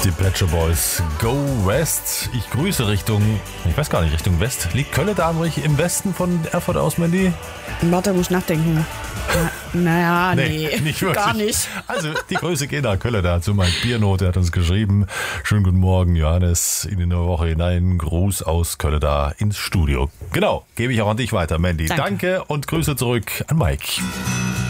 Die Pet Shop Boys, Go West. Ich grüße Richtung West. Liegt Kölle da im Westen von Erfurt aus, Mandy? Warte, muss ich nachdenken. Naja, Nee, nicht wirklich. Gar nicht. Also die Grüße gehen nach Kölle da zu Mike Biernot, der hat uns geschrieben. Schönen guten Morgen, Johannes, in die neue Woche hinein. Gruß aus Kölle da ins Studio. Genau, gebe ich auch an dich weiter, Mandy. Danke und Grüße zurück an Mike.